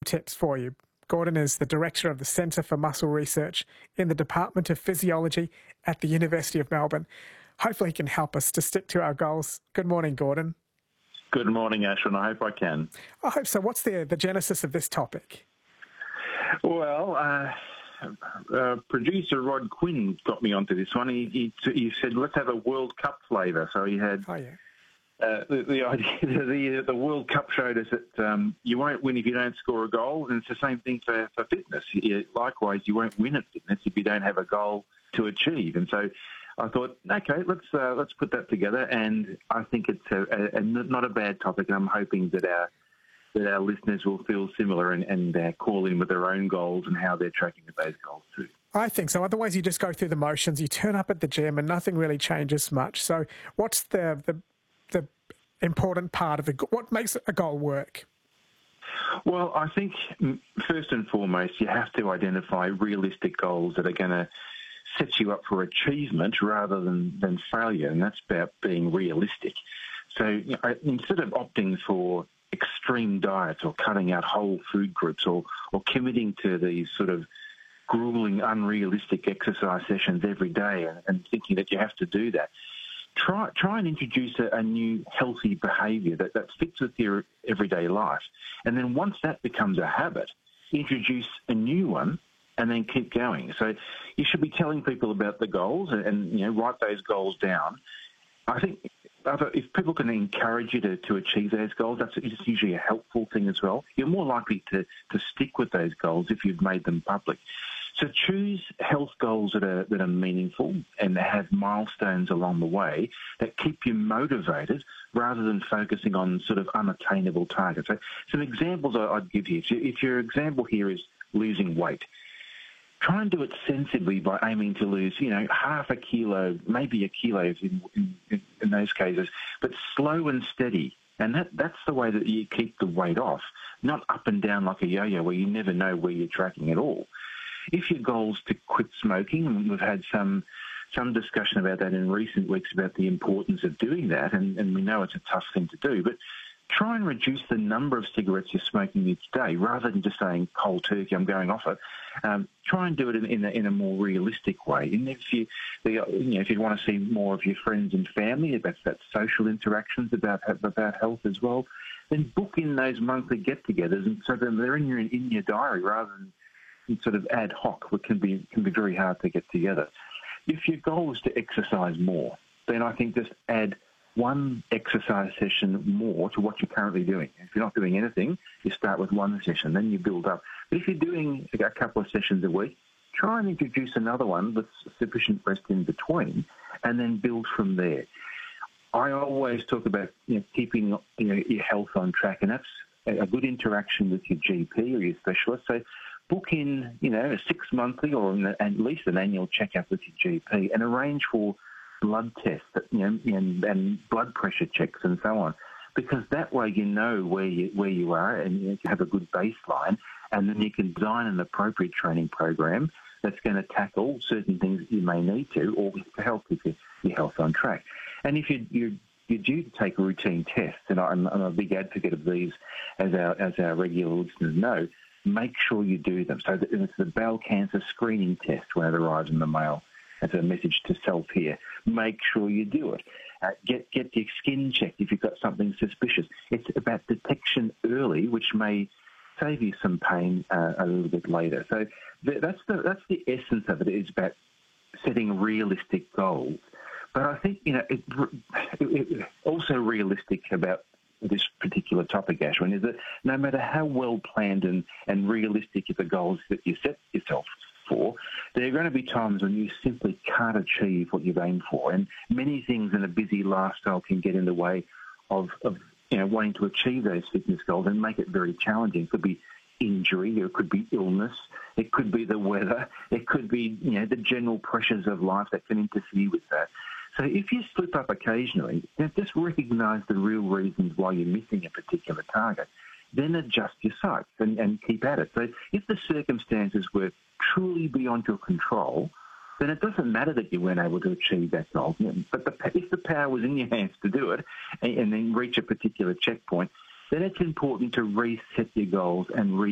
tips for you. Gordon is the Director of the Centre for Muscle Research in the Department of Physiology at the University of Melbourne. Hopefully he can help us to stick to our goals. Good morning, Gordon. Good morning, Ashwin. I hope I can. I hope so. What's the genesis of this topic? Well, producer Rod Quinn got me onto this one. He said, let's have a World Cup flavour. So he had the idea, the World Cup showed us that you won't win if you don't score a goal, and it's the same thing for fitness. Likewise, you won't win at fitness if you don't have a goal to achieve. And so I thought, okay, let's put that together, and I think it's not a bad topic, and I'm hoping that our listeners will feel similar and call in with their own goals and how they're tracking with those goals too. I think so. Otherwise, you just go through the motions. You turn up at the gym and nothing really changes much. So what's the important part of what makes a goal work? Well, I think first and foremost, you have to identify realistic goals that are going to set you up for achievement rather than failure, and that's about being realistic. So instead of opting for extreme diets or cutting out whole food groups or committing to these sort of grueling, unrealistic exercise sessions every day and thinking that you have to do that, try and introduce a new healthy behaviour that fits with your everyday life. And then once that becomes a habit, introduce a new one and then keep going. So you should be telling people about the goals and write those goals down. I think if people can encourage you to achieve those goals, that's usually a helpful thing as well. You're more likely to stick with those goals if you've made them public. So choose health goals that are meaningful and that have milestones along the way that keep you motivated rather than focusing on sort of unattainable targets. So some examples I'd give you. If your example here is losing weight, try and do it sensibly by aiming to lose, half a kilo, maybe a kilo in those cases, but slow and steady. And that's the way that you keep the weight off, not up and down like a yo-yo where you never know where you're tracking at all. If your goal's to quit smoking, and we've had some discussion about that in recent weeks about the importance of doing that, and we know it's a tough thing to do, but try and reduce the number of cigarettes you're smoking each day rather than just saying cold turkey, I'm going off it. Try and do it in a more realistic way. And if you want to see more of your friends and family, about that social interactions about health as well, then book in those monthly get-togethers, and so that they're in your diary rather than sort of ad hoc, which can be very hard to get together. If your goal is to exercise more, then I think just add one exercise session more to what you're currently doing. If you're not doing anything, you start with one session, then you build up. But if you're doing a couple of sessions a week, try and introduce another one with sufficient rest in between, and then build from there. I always talk about keeping your health on track, and that's a good interaction with your GP or your specialist. So book in a 6 monthly or at least an annual checkup with your GP and arrange for blood tests and blood pressure checks and so on, because that way you know where you are and you have a good baseline, and then you can design an appropriate training program that's going to tackle certain things that you may need to, or to help keep your health on track. And if you're due to take routine tests, and I'm a big advocate of these, as our regular listeners know, make sure you do them. So it's the bowel cancer screening test when it arrives in the mail. As a message to self here, make sure you do it. Get your skin checked if you've got something suspicious. It's about detection early, which may save you some pain a little bit later. So that's the essence of it. It's about setting realistic goals. But I think it also realistic about this particular topic, Ashwin, is that no matter how well planned and realistic the goals that you set yourself for, there are going to be times when you simply can't achieve what you've aimed for, and many things in a busy lifestyle can get in the way of wanting to achieve those fitness goals and make it very challenging. It could be injury, it could be illness, it could be the weather, it could be the general pressures of life that can interfere with that. So if you slip up occasionally, just recognise the real reasons why you're missing a particular target, then adjust your sights and keep at it. So if the circumstances were truly beyond your control, then it doesn't matter that you weren't able to achieve that goal. But if the power was in your hands to do it and then reach a particular checkpoint, then it's important to reset your goals and